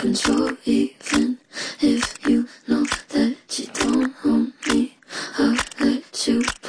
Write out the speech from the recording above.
control, even if you know that you don't own me. I'll let you